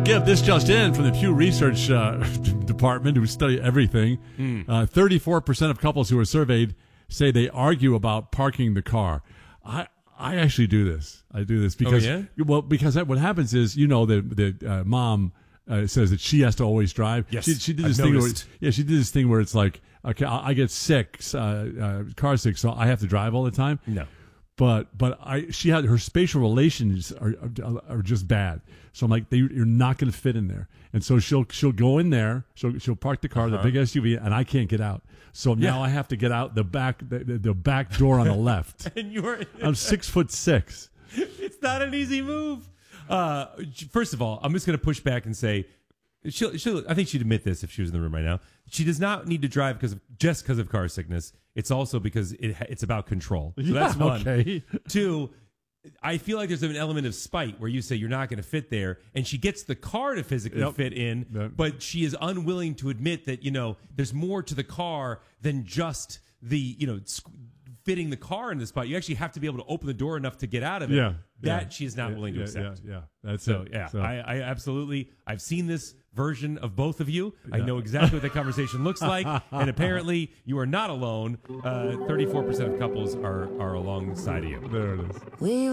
Give this just in from the Pew Research Department, who study everything. 34% of couples who were surveyed say they argue about parking the car. I actually do this. I do this because because what happens is the mom says that she has to always drive. Yes, she did this she did this thing where it's like, okay, I get sick, car sick, so I have to drive all the time. No. But she had her spatial relations are just bad. So I'm like, you're not going to fit in there. And so she'll go in there. She'll park the car, the big SUV, and I can't get out. So now I have to get out the back door on the left. And I'm 6'6". It's not an easy move. First of all, I'm just going to push back and say, I think she'd admit this if she was in the room right now. She does not need to drive just because of car sickness. It's also because it's about control. So that's one. Okay. Two, I feel like there's an element of spite where you say you're not going to fit there, and she gets the car to physically fit in, but she is unwilling to admit that there's more to the car than just the fitting the car in the spot. You actually have to be able to open the door enough to get out of it. She is not willing to accept. That's so. it. Yeah, so. I absolutely. I've seen this version of both of you. I know exactly what that conversation looks like, and apparently you are not alone. 34% of couples are alongside of you. There it is.